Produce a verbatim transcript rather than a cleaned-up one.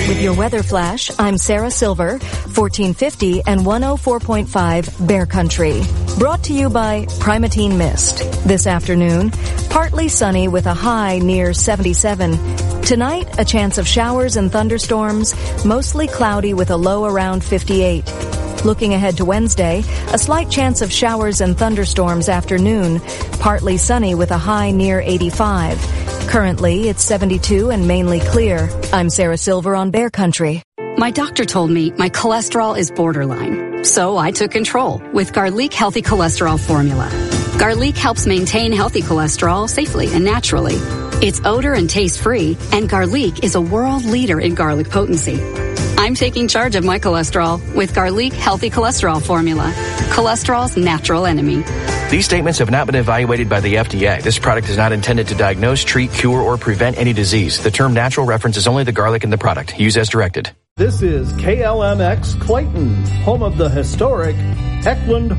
With your weather flash, I'm Sarah Silver, fourteen fifty and one oh four point five Bear Country. Brought to you by Primatene Mist. This afternoon, partly sunny with a high near seventy-seven. Tonight, a chance of showers and thunderstorms, mostly cloudy with a low around fifty-eight. Looking ahead to Wednesday, a slight chance of showers and thunderstorms afternoon, partly sunny with a high near eighty-five. Currently, it's seventy-two and mainly clear. I'm Sarah Silver on Bear Country. My doctor told me my cholesterol is borderline, so I took control with Garlic Healthy Cholesterol Formula. Garlic helps maintain healthy cholesterol safely and naturally. It's odor and taste-free, and Garlic is a world leader in garlic potency. I'm taking charge of my cholesterol with Garlic Healthy Cholesterol Formula, cholesterol's natural enemy. These statements have not been evaluated by the F D A. This product is not intended to diagnose, treat, cure, or prevent any disease. The term natural references only the garlic in the product. Use as directed. This is K L M X Clayton, home of the historic Heckland